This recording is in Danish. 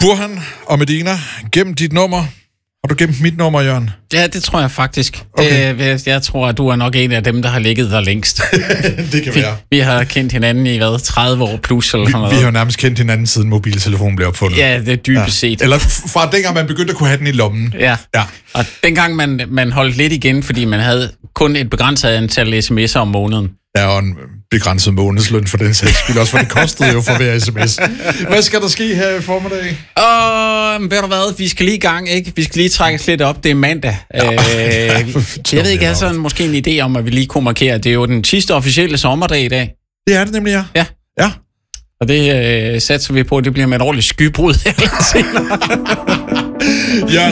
Burhan og Medina, gem dit nummer. Har du gemt mit nummer, Jørgen? Ja, det tror jeg faktisk. Okay. Jeg tror, at du er nok en af dem, der har ligget der længst. Det kan være. Vi har kendt hinanden i, 30 år plus eller sådan noget. Vi har jo nærmest kendt hinanden, siden mobiltelefonen blev opfundet. Ja, det er dybest set. Eller fra dengang, man begyndte at kunne have den i lommen. Ja. Og dengang man holdt lidt igen, fordi man havde kun et begrænset antal sms'er om måneden. Ja, og en begrænset månedsløn for den sags skyld også, for det kostede jo for hver sms. Hvad skal der ske her i formiddag? Ved du hvad, vi skal lige i gang, ikke? Vi skal lige trække lidt op, det er mandag. Jeg ved ikke, jeg har måske en idé om, at vi lige kunne markere, det er jo den sidste officielle sommerdag i dag. Det er det nemlig, ja. Ja. Og det satser vi på, at det bliver med et ordentligt skybrud her senere. Jørgen,